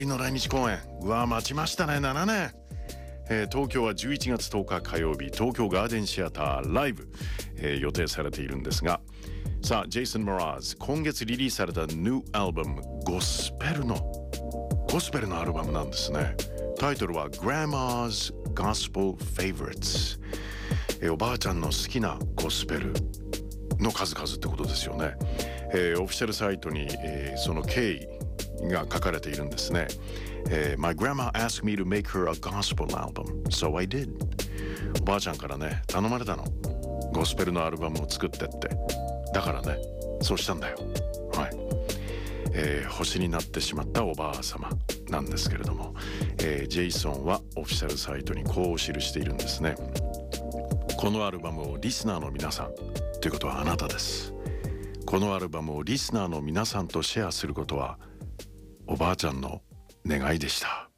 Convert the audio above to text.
の来日公演、待ちましたね、7年。東京は11月10日火曜日、東京ガーデンシアターライブ、予定されているんですが、さあジェイソン・モラーズ、今月リリースされたニューアルバム、ゴスペルのアルバムなんですね。タイトルは Grandma's Gospel Favorites、おばあちゃんの好きなゴスペルの数々ってことですよね。オフィシャルサイトに、その経緯が書かれているんですね。My grandma asked me to make her a gospel album, so I did. おばあちゃんからね、頼まれたの。ゴスペルのアルバムを作ってって。だからね、そうしたんだよ。はい。星になってしまったおばあ様なんですけれども、ジェイソンはオフィシャルサイトにこう記しているんですね。このアルバムをリスナーの皆さん、ということはあなたです。このアルバムをリスナーの皆さんとシェアすることはおばあちゃんの願いでした。